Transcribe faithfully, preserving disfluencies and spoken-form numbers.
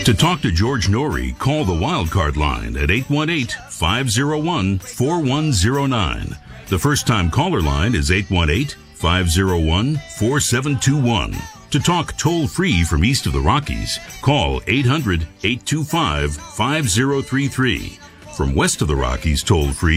To talk to George Norrie, call the Wildcard line at eight one eight, five oh one, four one oh nine. The first-time caller line is eight one eight, five oh one, four seven two one. To talk toll-free from east of the Rockies, call eight hundred, eight two five, five oh three three. From west of the Rockies, toll-free